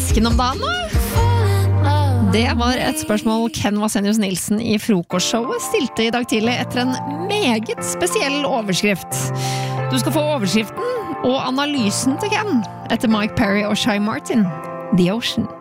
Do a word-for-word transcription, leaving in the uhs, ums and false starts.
fisken om dagen da? Det var et spørsmål Ken Vasenius Nilsen i frokostshowet stilte i dag tidlig etter en meget spesiell overskrift. Du skal få overskriften og analysen til Ken etter Mike Perry og Shy Martin, The Ocean.